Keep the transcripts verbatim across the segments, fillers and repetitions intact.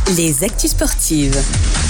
Les actus sportives.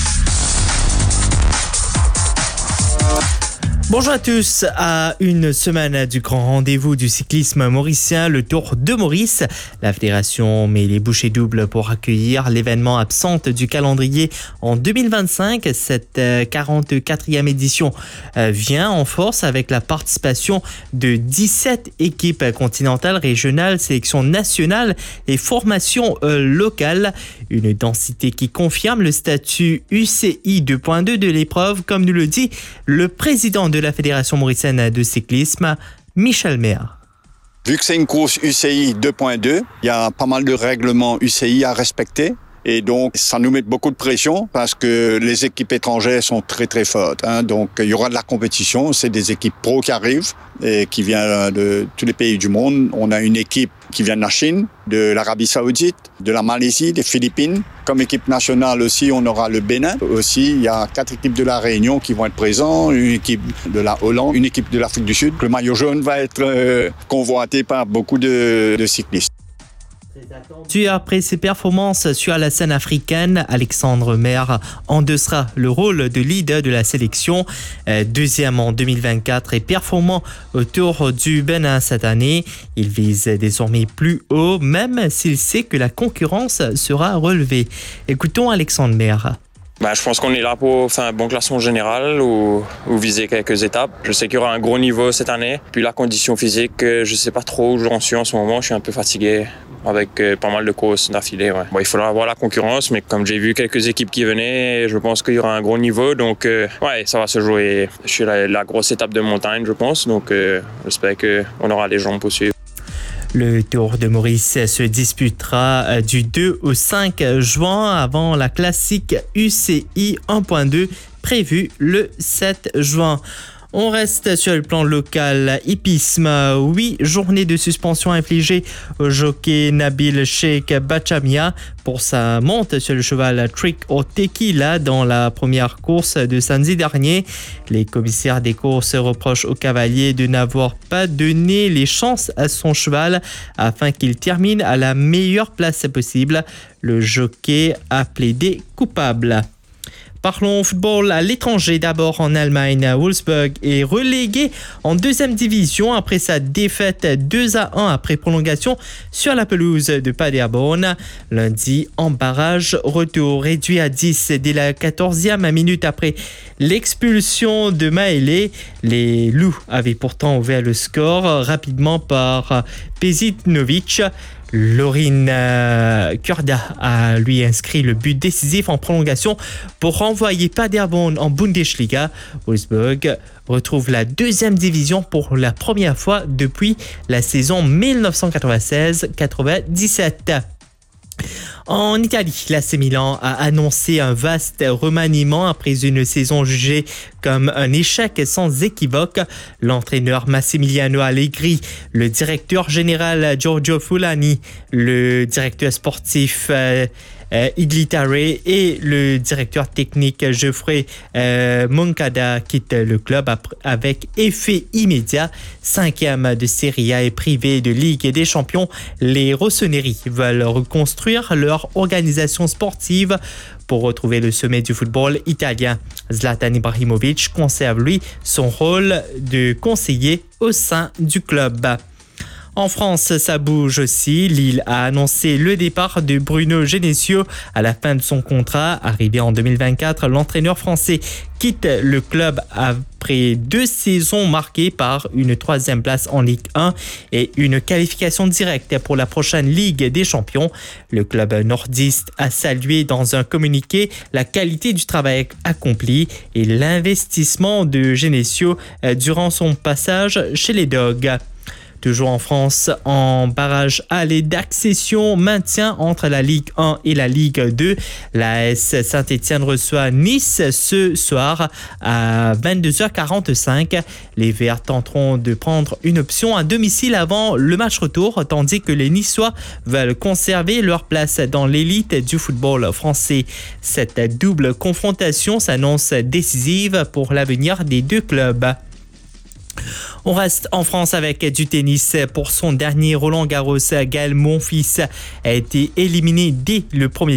Bonjour à tous, à une semaine du grand rendez-vous du cyclisme mauricien, le Tour de Maurice. La fédération met les bouchées doubles pour accueillir l'événement absent du calendrier en deux mille vingt-cinq. Cette quarante-quatrième édition vient en force avec la participation de dix-sept équipes continentales, régionales, sélections nationales et formations locales. Une densité qui confirme le statut U C I deux point deux de l'épreuve, comme nous le dit le président de de la Fédération mauricienne de cyclisme, Michel Maire. Vu que c'est une course U C I deux point deux, il y a pas mal de règlements U C I à respecter. Et donc, ça nous met beaucoup de pression parce que les équipes étrangères sont très, très fortes. Hein. Donc, il y aura de la compétition. C'est des équipes pro qui arrivent et qui viennent de tous les pays du monde. On a une équipe qui vient de la Chine, de l'Arabie Saoudite, de la Malaisie, des Philippines. Comme équipe nationale aussi, on aura le Bénin. Aussi, il y a quatre équipes de la Réunion qui vont être présentes, une équipe de la Hollande, une équipe de l'Afrique du Sud. Le maillot jaune va être euh, convoité par beaucoup de, de cyclistes. Après ses performances sur la scène africaine, Alexandre Maire endossera le rôle de leader de la sélection. Deuxième en deux mille vingt-quatre et performant au Tour du Bénin cette année. Il vise désormais plus haut, même s'il sait que la concurrence sera relevée. Écoutons Alexandre Maire. Bah, je pense qu'on est là pour faire un bon classement général ou, ou viser quelques étapes. Je sais qu'il y aura un gros niveau cette année. Puis la condition physique, je ne sais pas trop où j'en suis en ce moment. Je suis un peu fatigué avec euh, pas mal de courses d'affilée. Ouais. Bon, il faudra avoir la concurrence, mais comme j'ai vu quelques équipes qui venaient, je pense qu'il y aura un gros niveau. Donc, euh, ouais, ça va se jouer. Je suis la, la grosse étape de montagne, je pense. Donc, euh, j'espère qu'on aura les jambes pour suivre. Le Tour de Maurice se disputera du deux au cinq juin avant la classique U C I un point deux prévue le sept juin. On reste sur le plan local. Hippisme, huit journées de suspension infligées au jockey Nabil Sheikh Bachamia pour sa monte sur le cheval Trick or Tequila dans la première course de samedi dernier. Les commissaires des courses reprochent au cavalier de n'avoir pas donné les chances à son cheval afin qu'il termine à la meilleure place possible. Le jockey a plaidé coupable. Parlons football à l'étranger. D'abord en Allemagne, Wolfsburg est relégué en deuxième division après sa défaite deux à un après prolongation sur la pelouse de Paderborn. Lundi, en barrage, retour réduit à dix dès la quatorzième minute après l'expulsion de Maélé. Les Loups avaient pourtant ouvert le score rapidement par Pezinovic. Lorin Kurda a lui inscrit le but décisif en prolongation pour renvoyer Paderborn en Bundesliga. Wolfsburg retrouve la deuxième division pour la première fois depuis la saison dix-neuf cent quatre-vingt-seize quatre-vingt-dix-sept. En Italie, l'A C Milan a annoncé un vaste remaniement après une saison jugée comme un échec sans équivoque. L'entraîneur Massimiliano Allegri, le directeur général Giorgio Fulani, le directeur sportif euh, Euh, Iglitare et le directeur technique Geoffrey euh, Moncada quittent le club avec effet immédiat. Cinquième de Serie A et privé de Ligue des Champions, les Rossoneri veulent reconstruire leur organisation sportive pour retrouver le sommet du football italien. Zlatan Ibrahimovic conserve lui son rôle de conseiller au sein du club. En France, ça bouge aussi. Lille a annoncé le départ de Bruno Genesio à la fin de son contrat. Arrivé en deux mille vingt-quatre, l'entraîneur français quitte le club après deux saisons marquées par une troisième place en Ligue un et une qualification directe pour la prochaine Ligue des Champions. Le club nordiste a salué dans un communiqué la qualité du travail accompli et l'investissement de Genesio durant son passage chez les Dogs. Toujours en France, en barrage aller d'accession, maintien entre la Ligue un et la Ligue deux. La A S Saint-Étienne reçoit Nice ce soir à vingt-deux heures quarante-cinq. Les Verts tenteront de prendre une option à domicile avant le match retour, tandis que les Niçois veulent conserver leur place dans l'élite du football français. Cette double confrontation s'annonce décisive pour l'avenir des deux clubs. On reste en France avec du tennis. Pour son dernier Roland Garros, Gaël Monfils a été éliminé dès le premier